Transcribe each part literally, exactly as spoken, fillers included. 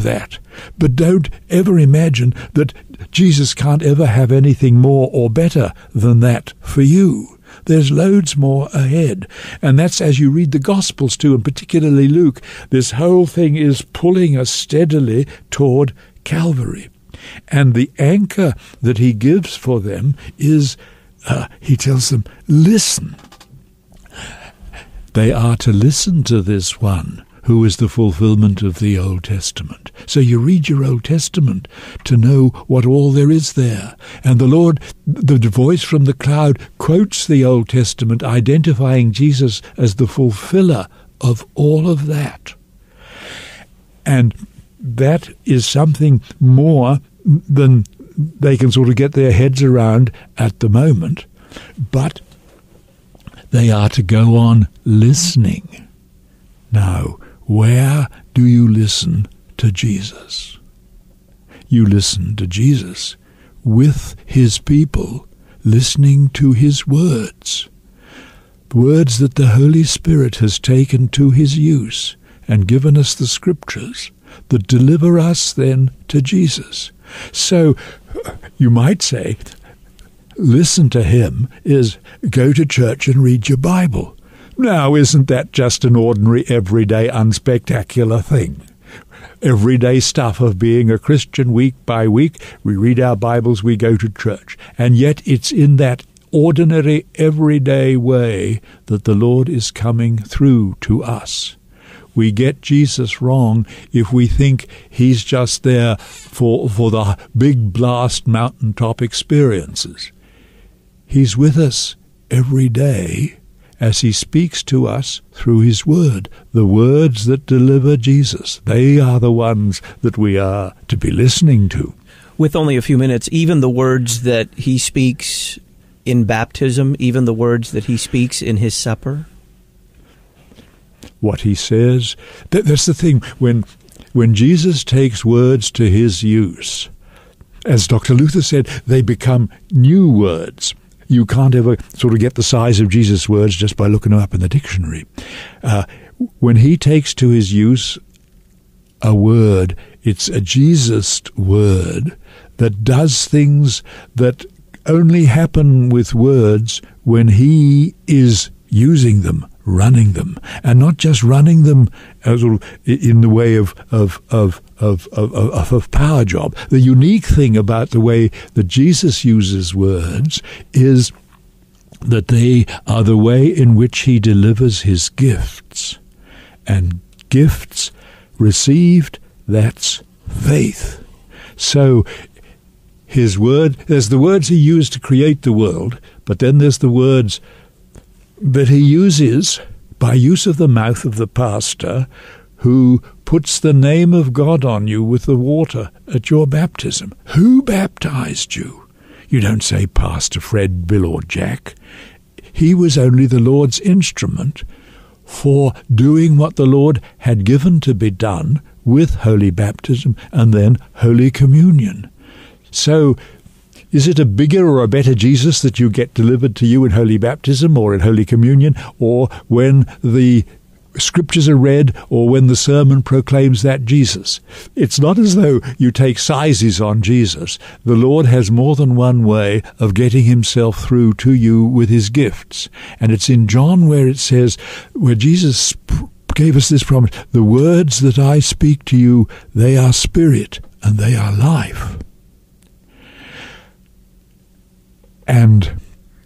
that. But don't ever imagine that Jesus can't ever have anything more or better than that for you. There's loads more ahead. And that's as you read the Gospels too, and particularly Luke, this whole thing is pulling us steadily toward Calvary. And the anchor that he gives for them is, uh, he tells them, listen. They are to listen to this one who is the fulfillment of the Old Testament. So you read your Old Testament to know what all there is there. And the Lord, the voice from the cloud, quotes the Old Testament, identifying Jesus as the fulfiller of all of that. And that is something more than they can sort of get their heads around at the moment. But they are to go on listening. Now, where do you listen to Jesus? You listen to Jesus with his people, listening to his words, words that the Holy Spirit has taken to his use and given us the scriptures that deliver us then to Jesus. So you might say, listen to him is go to church and read your Bible. Now, isn't that just an ordinary, everyday, unspectacular thing? Everyday stuff of being a Christian week by week. We read our Bibles, we go to church. And yet it's in that ordinary, everyday way that the Lord is coming through to us. We get Jesus wrong if we think he's just there for, for the big blast mountaintop experiences. He's with us every day as he speaks to us through his word, the words that deliver Jesus. They are the ones that we are to be listening to. With only a few minutes, even the words that he speaks in baptism, even the words that he speaks in his supper? What he says, that, that's the thing, when, when Jesus takes words to his use, as Doctor Luther said, they become new words. You can't ever sort of get the size of Jesus' words just by looking them up in the dictionary. Uh, when he takes to his use a word, it's a Jesus word that does things that only happen with words when he is using them, running them, and not just running them uh, sort of in the way of of of of of, of of power job. The unique thing about the way that Jesus uses words is that they are the way in which he delivers his gifts, and gifts received, that's faith. So his word, there's the words he used to create the world, but then there's the words that he uses by use of the mouth of the pastor who puts the name of God on you with the water at your baptism. Who baptized you? You don't say Pastor Fred, Bill, or Jack. He was only the Lord's instrument for doing what the Lord had given to be done with holy baptism and then Holy Communion. So, is it a bigger or a better Jesus that you get delivered to you in Holy Baptism or in Holy Communion, or when the Scriptures are read, or when the sermon proclaims that Jesus? It's not as though you take sizes on Jesus. The Lord has more than one way of getting himself through to you with his gifts. And it's in John where it says, where Jesus gave us this promise, the words that I speak to you, they are spirit and they are life. And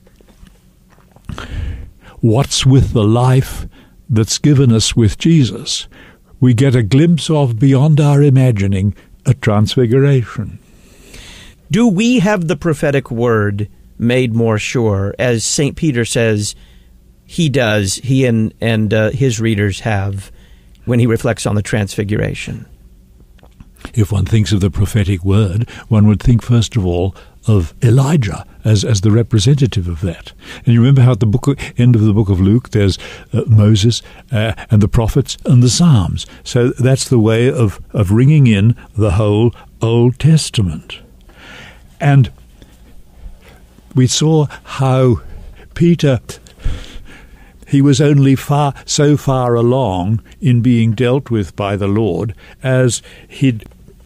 what's with the life that's given us with Jesus? We get a glimpse of, beyond our imagining, a transfiguration. Do we have the prophetic word made more sure, as Saint Peter says he does, he and, and uh, his readers have, when he reflects on the transfiguration? If one thinks of the prophetic word, one would think first of all of Elijah as, as the representative of that. And you remember how at the book, end of the book of Luke, there's uh, Moses uh, and the prophets and the Psalms. So that's the way of, of ringing in the whole Old Testament. And we saw how Peter he was only far so far along in being dealt with by the Lord as he'd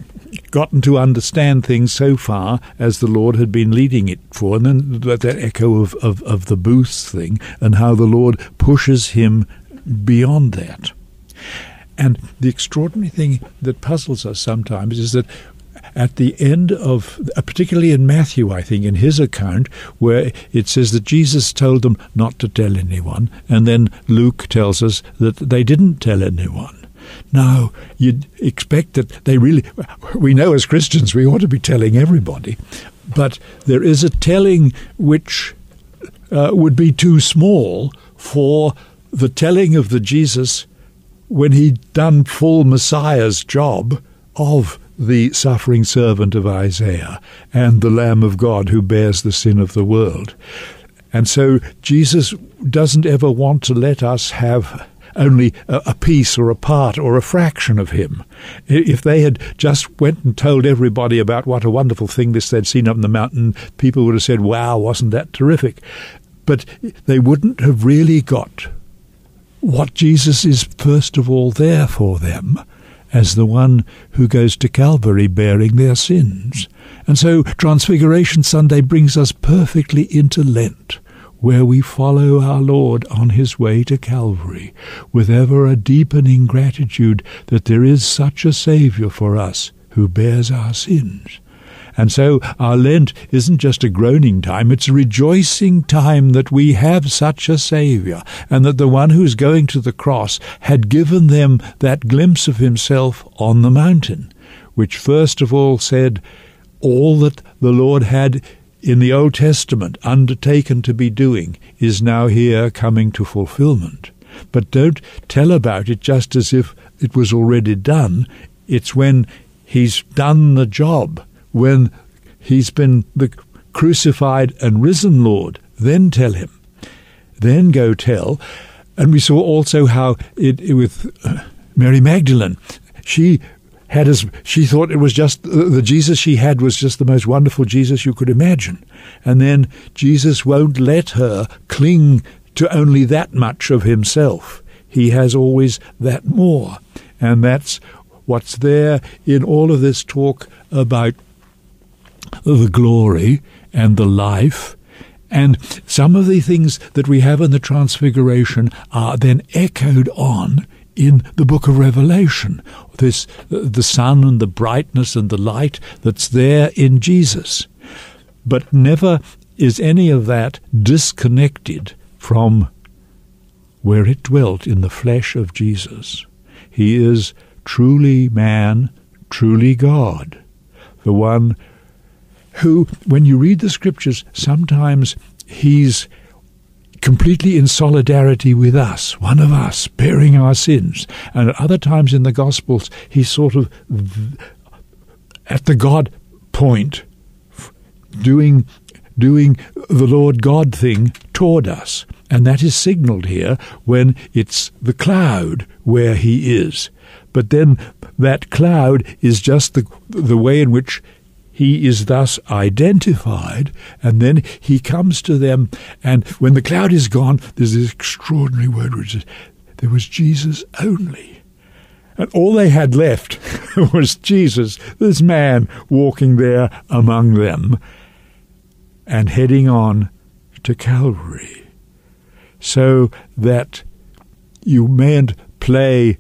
gotten to understand things so far as the Lord had been leading it for. And then that, that echo of, of, of the booths thing, and how the Lord pushes him beyond that. And the extraordinary thing that puzzles us sometimes is that at the end of, particularly in Matthew, I think, in his account, where it says that Jesus told them not to tell anyone, and then Luke tells us that they didn't tell anyone. Now, you'd expect that they really, we know as Christians we ought to be telling everybody, but there is a telling which uh, would be too small for the telling of the Jesus when he'd done full Messiah's job of the suffering servant of Isaiah and the Lamb of God who bears the sin of the world. And so Jesus doesn't ever want to let us have only a, a piece or a part or a fraction of him. If they had just went and told everybody about what a wonderful thing this they'd seen up on the mountain, people would have said, wow, wasn't that terrific? But they wouldn't have really got what Jesus is first of all there for them, as the one who goes to Calvary bearing their sins. And so Transfiguration Sunday brings us perfectly into Lent, where we follow our Lord on his way to Calvary, with ever a deepening gratitude that there is such a Saviour for us who bears our sins. And so our Lent isn't just a groaning time, it's a rejoicing time that we have such a Saviour, and that the one who's going to the cross had given them that glimpse of himself on the mountain, which first of all said, all that the Lord had in the Old Testament undertaken to be doing is now here coming to fulfillment. But don't tell about it just as if it was already done. It's when he's done the job, when he's been the crucified and risen Lord, then tell him. Then go tell. And we saw also how it, it with uh, Mary Magdalene, she had as she thought it was just uh, the Jesus she had was just the most wonderful Jesus you could imagine. And then Jesus won't let her cling to only that much of himself. He has always that more. And that's what's there in all of this talk about the glory and the life. And some of the things that we have in the Transfiguration are then echoed on in the book of Revelation. This, the sun and the brightness and the light that's there in Jesus. But never is any of that disconnected from where it dwelt in the flesh of Jesus. He is truly man, truly God. The one who, when you read the Scriptures, sometimes he's completely in solidarity with us, one of us, bearing our sins. And at other times in the Gospels, he's sort of at the God point, doing doing the Lord God thing toward us. And that is signaled here when it's the cloud where he is. But then that cloud is just the the way in which he is thus identified, and then he comes to them, and when the cloud is gone, there's this extraordinary word which says, there was Jesus only. And all they had left was Jesus, this man walking there among them, and heading on to Calvary. So that you mayn't play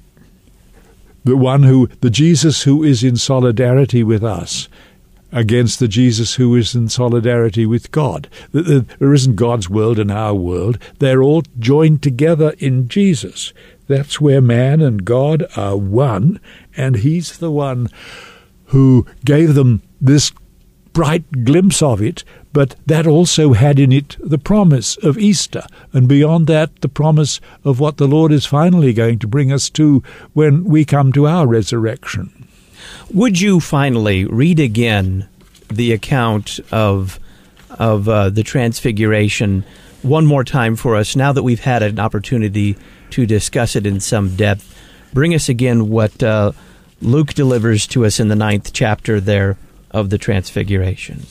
the one who, the Jesus who is in solidarity with us, against the Jesus who is in solidarity with God. There isn't God's world and our world. They're all joined together in Jesus. That's where man and God are one, and he's the one who gave them this bright glimpse of it, but that also had in it the promise of Easter, and beyond that the promise of what the Lord is finally going to bring us to when we come to our resurrection. Would you finally read again the account of of uh, the Transfiguration one more time for us, now that we've had an opportunity to discuss it in some depth? Bring us again what uh, Luke delivers to us in the ninth chapter there of the Transfiguration.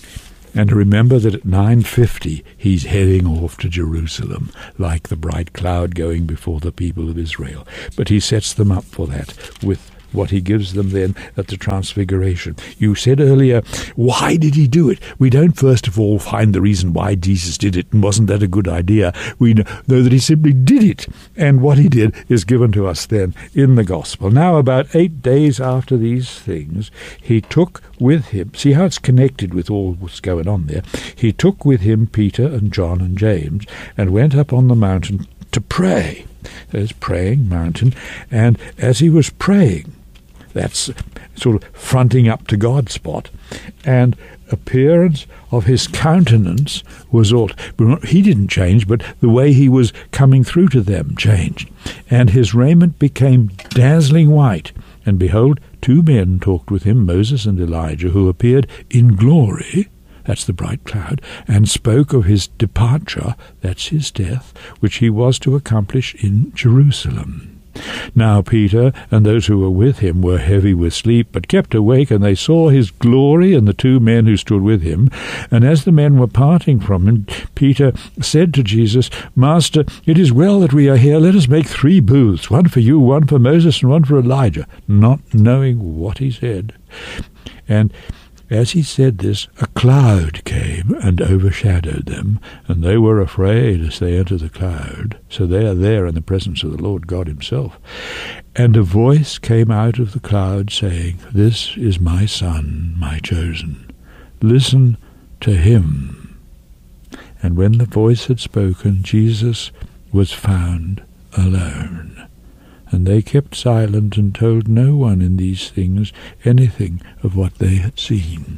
And remember that at nine fifty he's heading off to Jerusalem, like the bright cloud going before the people of Israel. But he sets them up for that with what he gives them then at the Transfiguration. You said earlier, why did he do it? We don't first of all find the reason why Jesus did it, and wasn't that a good idea? We know that he simply did it, and what he did is given to us then in the Gospel. Now, about eight days after these things, he took with him, see how it's connected with all what's going on there, he took with him Peter and John and James, and went up on the mountain to pray. There's praying mountain, and as he was praying, that's sort of fronting up to God spot, and appearance of his countenance was altered. He didn't change, but the way he was coming through to them changed. And his raiment became dazzling white. And behold, two men talked with him, Moses and Elijah, who appeared in glory, that's the bright cloud, and spoke of his departure, that's his death, which he was to accomplish in Jerusalem. Now Peter and those who were with him were heavy with sleep, but kept awake, and they saw his glory and the two men who stood with him. And as the men were parting from him, Peter said to Jesus, Master, it is well that we are here. Let us make three booths, one for you, one for Moses, and one for Elijah, not knowing what he said. And as he said this, a cloud came and overshadowed them, and they were afraid as they entered the cloud. So they are there in the presence of the Lord God himself. And a voice came out of the cloud, saying, This is my Son, my chosen. Listen to him. And when the voice had spoken, Jesus was found alone. And they kept silent and told no one in these things anything of what they had seen.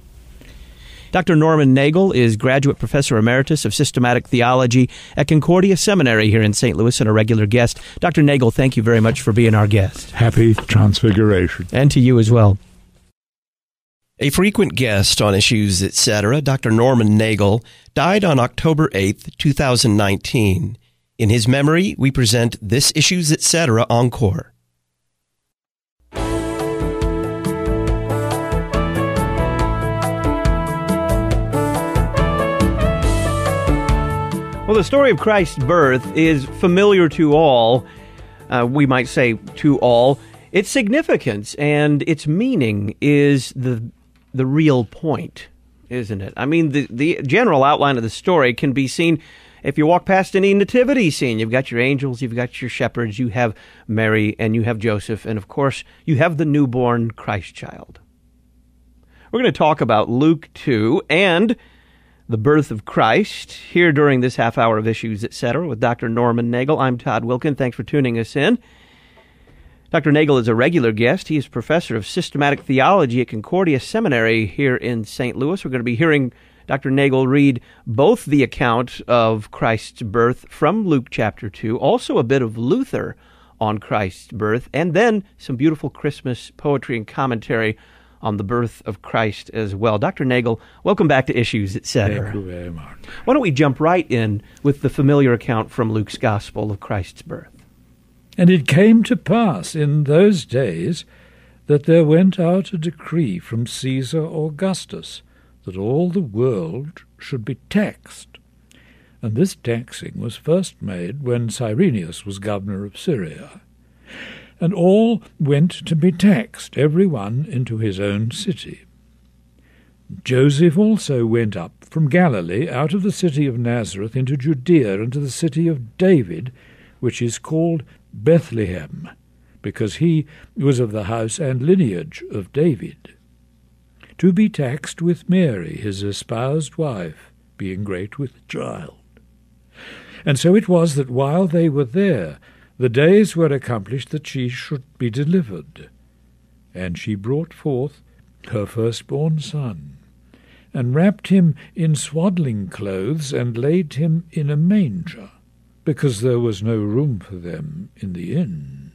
Doctor Norman Nagel is Graduate Professor Emeritus of Systematic Theology at Concordia Seminary here in Saint Louis and a regular guest. Doctor Nagel, thank you very much for being our guest. Happy Transfiguration. And to you as well. A frequent guest on Issues, et cetera, Doctor Norman Nagel, died on October eighth, two thousand nineteen. In his memory, we present this Issues, et cetera encore. Well, the story of Christ's birth is familiar to all. Uh, we might say to all. Its significance and its meaning is the the real point, isn't it? I mean, the, the general outline of the story can be seen if you walk past any nativity scene. You've got your angels, you've got your shepherds, you have Mary, and you have Joseph, and of course, you have the newborn Christ child. We're going to talk about Luke two and the birth of Christ here during this half hour of Issues, et cetera, with Doctor Norman Nagel. I'm Todd Wilkin. Thanks for tuning us in. Doctor Nagel is a regular guest. He is professor of systematic theology at Concordia Seminary here in Saint Louis. We're going to be hearing Doctor Nagel read both the account of Christ's birth from Luke chapter two, also a bit of Luther on Christ's birth, and then some beautiful Christmas poetry and commentary on the birth of Christ as well. Doctor Nagel, welcome back to Issues, et cetera. Thank you very much. Why don't we jump right in with the familiar account from Luke's Gospel of Christ's birth? And it came to pass in those days that there went out a decree from Caesar Augustus that all the world should be taxed. And this taxing was first made when Cyrenius was governor of Syria. And all went to be taxed, every one into his own city. Joseph also went up from Galilee out of the city of Nazareth into Judea, into the city of David, which is called Bethlehem, because he was of the house and lineage of David, to be taxed with Mary, his espoused wife, being great with child. And so it was that while they were there, the days were accomplished that she should be delivered. And she brought forth her firstborn son, and wrapped him in swaddling clothes, and laid him in a manger, because there was no room for them in the inn.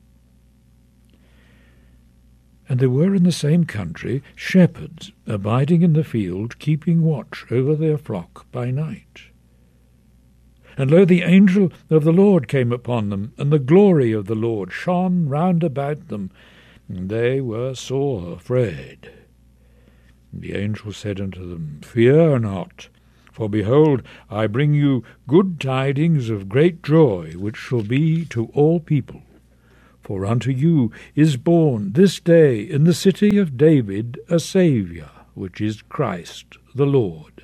And there were in the same country shepherds abiding in the field, keeping watch over their flock by night. And lo, the angel of the Lord came upon them, and the glory of the Lord shone round about them, and they were sore afraid. The angel said unto them, Fear not, for behold, I bring you good tidings of great joy, which shall be to all people. For unto you is born this day in the city of David a Saviour, which is Christ the Lord.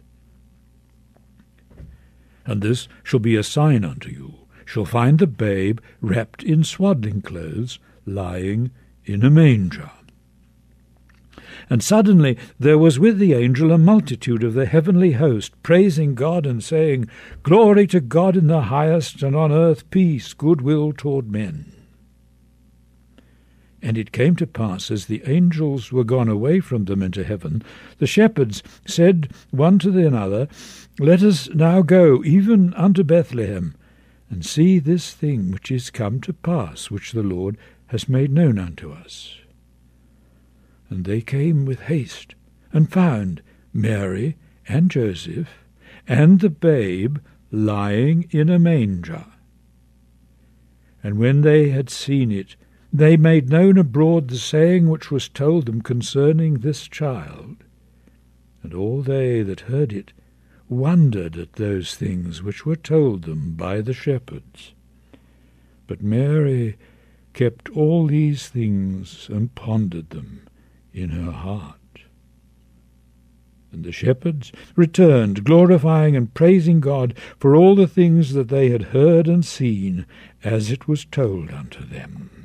And this shall be a sign unto you. Shall find the babe wrapped in swaddling clothes, lying in a manger. And suddenly there was with the angel a multitude of the heavenly host, praising God and saying, Glory to God in the highest, and on earth peace, goodwill toward men. And it came to pass, as the angels were gone away from them into heaven, the shepherds said one to another, Let us now go even unto Bethlehem, and see this thing which is come to pass, which the Lord has made known unto us. And they came with haste, and found Mary and Joseph, and the babe lying in a manger. And when they had seen it, they made known abroad the saying which was told them concerning this child. And all they that heard it wondered at those things which were told them by the shepherds. But Mary kept all these things, and pondered them in her heart. And the shepherds returned, glorifying and praising God for all the things that they had heard and seen, as it was told unto them.